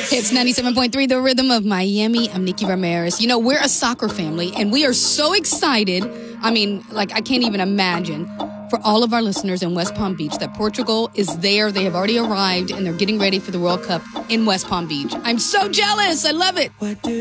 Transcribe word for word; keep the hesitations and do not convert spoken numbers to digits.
It's ninety-seven point three, The Rhythm of Miami. I'm Nikki Ramirez. You know, we're a soccer family, and we are so excited. I mean, like, I can't even imagine for all of our listeners in West Palm Beach that Portugal is there. They have already arrived, and they're getting ready for the World Cup in West Palm Beach. I'm so jealous. I love it.